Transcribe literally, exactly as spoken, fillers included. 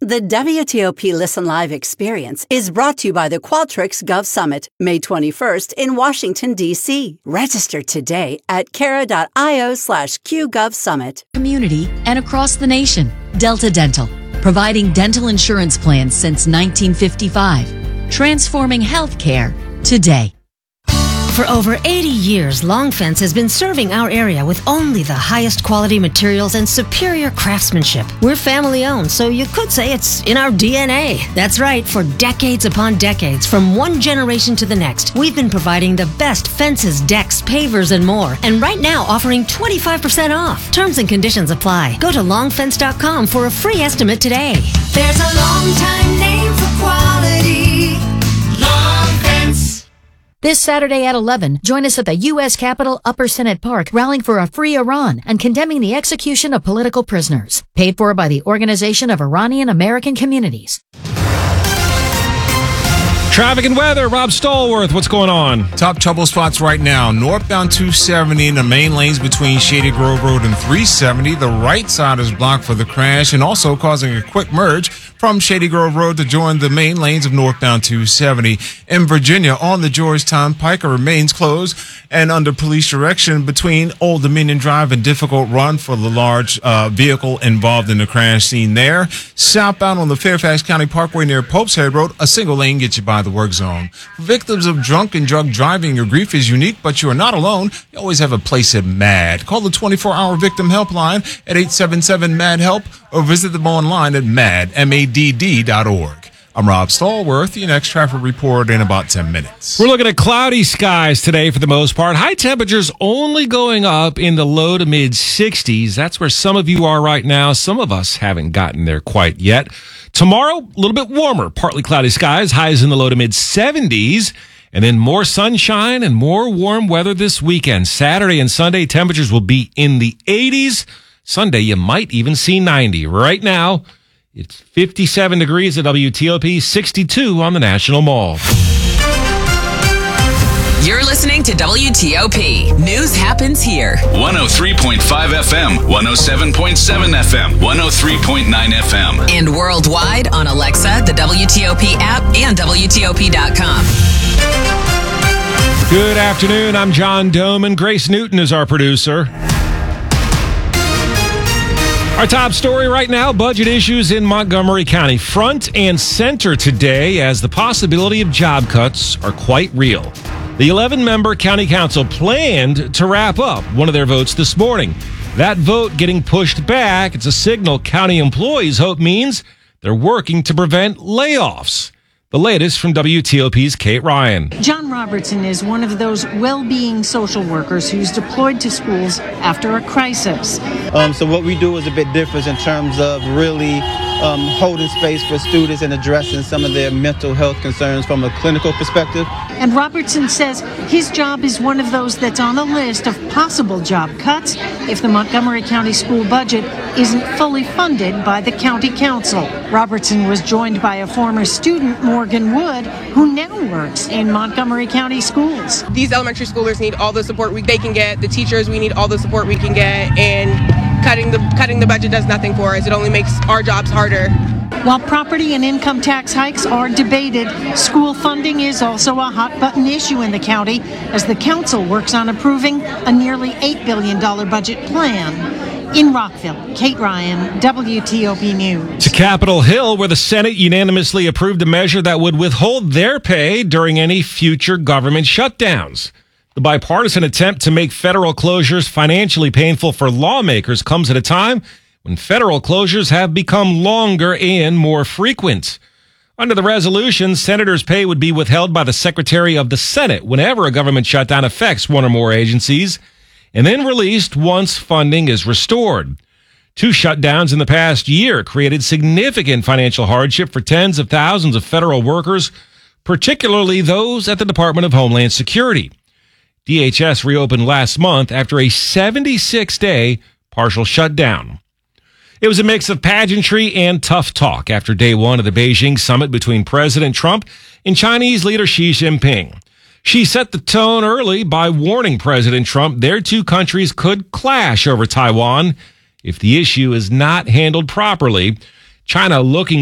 The W T O P Listen Live experience is brought to you by the Qualtrics Gov Summit, May twenty-first in Washington, D C. Register today at cara.io slash QGovSummit. Community and across the nation. Delta Dental, providing dental insurance plans since nineteen fifty-five. Transforming healthcare today. For over eighty years, Long Fence has been serving our area with only the highest quality materials and superior craftsmanship. We're family owned, so you could say it's in our D N A. That's right, for decades upon decades, from one generation to the next, we've been providing the best fences, decks, pavers, and more. And right now, offering twenty-five percent off. Terms and conditions apply. Go to long fence dot com for a free estimate today. There's a long time name for quality. Long Fence. This Saturday at eleven, join us at the U S Capitol, Upper Senate Park, rallying for a free Iran and condemning the execution of political prisoners. Paid for by the Organization of Iranian American Communities. Traffic and weather, Rob Stallworth, what's going on? Top trouble spots right now. Northbound two seventy in the main lanes between Shady Grove Road and three seventy. The right side is blocked for the crash and also causing a quick merge from Shady Grove Road to join the main lanes of northbound two seventy. In Virginia, on the Georgetown Pike remains closed and under police direction between Old Dominion Drive and Difficult Run for the large uh, vehicle involved in the crash scene there. Southbound on the Fairfax County Parkway near Pope's Head Road, a single lane gets you by the work zone. For victims of drunk and drug driving, your grief is unique, but you are not alone. You always have a place at MAD. Call the twenty-four hour victim helpline at eight seven seven MAD HELP or visit them online at mad, M A D D dot org. I'm Rob Stallworth. Your next traffic report in about ten minutes. We're looking at cloudy skies today for the most part. High temperatures only going up in the low to mid sixties. That's where some of you are right now. Some of us haven't gotten there quite yet. Tomorrow, a little bit warmer, partly cloudy skies, highs in the low to mid seventies. And then more sunshine and more warm weather this weekend. Saturday and Sunday, temperatures will be in the eighties. Sunday, you might even see ninety. Right now, it's fifty-seven degrees at W T O P, sixty-two on the National Mall. You're listening to W T O P. News happens here. one oh three point five F M, one oh seven point seven F M, one oh three point nine F M. And worldwide on Alexa, the W T O P app, and W T O P dot com. Good afternoon. I'm John Doman. Grace Newton is our producer. Our top story right now, budget issues in Montgomery County. Front and center today as the possibility of job cuts are quite real. The eleven-member county council planned to wrap up one of their votes this morning. That vote getting pushed back. It's a signal county employees hope means they're working to prevent layoffs. The latest from W T O P's Kate Ryan. John Robertson is one of those well-being social workers who's deployed to schools after a crisis. Um, so what we do is a bit different in terms of really um, holding space for students and addressing some of their mental health concerns from a clinical perspective. And Robertson says his job is one of those that's on a list of possible job cuts if the Montgomery County school budget isn't fully funded by the county council. Robertson was joined by a former student, Morgan Wood, who now works in Montgomery County schools. These elementary schoolers need all the support we, they can get. The teachers, we need all the support we can get. And cutting the cutting the budget does nothing for us. It only makes our jobs harder. While property and income tax hikes are debated, school funding is also a hot-button issue in the county as the council works on approving a nearly eight billion dollars budget plan. In Rockville, Kate Ryan, W T O P News. To Capitol Hill, where the Senate unanimously approved a measure that would withhold their pay during any future government shutdowns. The bipartisan attempt to make federal closures financially painful for lawmakers comes at a time when federal closures have become longer and more frequent. Under the resolution, senators' pay would be withheld by the Secretary of the Senate whenever a government shutdown affects one or more agencies, and then released once funding is restored. Two shutdowns in the past year created significant financial hardship for tens of thousands of federal workers, particularly those at the Department of Homeland Security. D H S reopened last month after a seventy-six day partial shutdown. It was a mix of pageantry and tough talk after day one of the Beijing summit between President Trump and Chinese leader Xi Jinping. She set the tone early by warning President Trump their two countries could clash over Taiwan if the issue is not handled properly. China looking